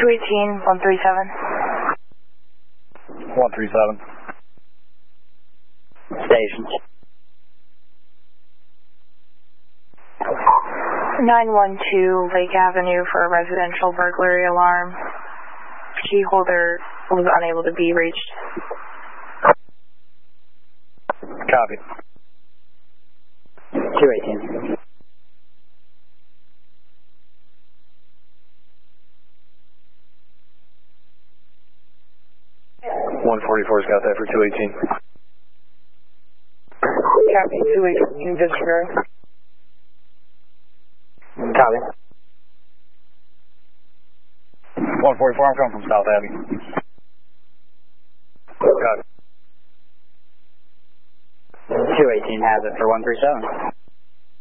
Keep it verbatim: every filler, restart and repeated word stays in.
two eighteen, one thirty-seven. one thirty-seven. Stations. nine one two Lake Avenue for a residential burglary alarm. Key holder was unable to be reached. Copy. two eighteen. one forty-four's got that for two eighteen. Copy, two eighteen, disregard. Copy. one forty-four, I'm coming from South Abbey. Copy. two eighteen has it for one thirty-seven.